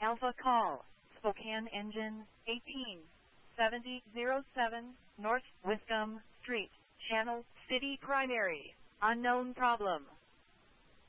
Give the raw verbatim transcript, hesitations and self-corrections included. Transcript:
Alpha call, Spokane engine, eighteen seventy oh seven, North Wiscombe Street, Channel City Primary, unknown problem.